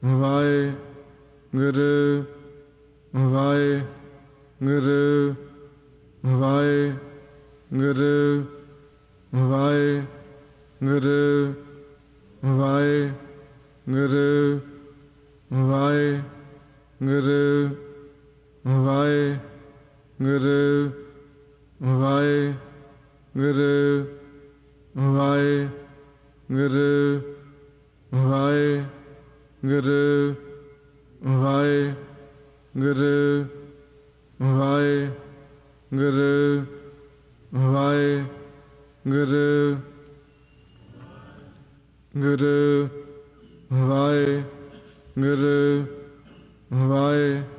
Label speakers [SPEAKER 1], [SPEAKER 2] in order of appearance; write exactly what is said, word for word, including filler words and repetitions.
[SPEAKER 1] Waheguru Waheguru Waheguru Waheguru Waheguru Waheguru Waheguru Waheguru Waheguru Waheguru Waheguru Waheguru Waheguru Guru Waheguru ਵਾਹਿ